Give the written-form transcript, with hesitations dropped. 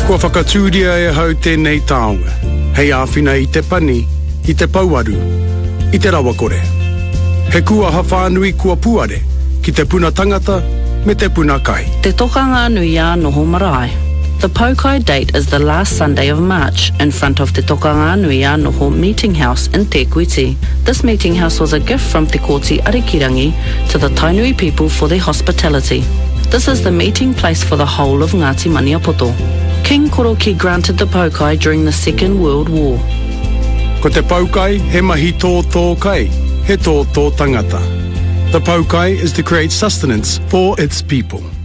Kua whakatūria e hau tēnei taonga. Hei āwhina I te pani, I te pauaru, I te rawakore. He kua hawhanui kua puare, ki te puna tangata, me te puna kai. Te tokanga nui a noho marae. The Paukai date is the last Sunday of March in front of Te Tokanga Nui a Noho Meeting House in Te Kuiti. This meeting house was a gift from Te Koti Arikirangi to the Tainui people for their hospitality. This is the meeting place for the whole of Ngāti Maniapoto. King Koroki granted the Paukai during the Second World War. Ko te Paukai, he mahi tō kai, he tō tangata. The Paukai is to create sustenance for its people.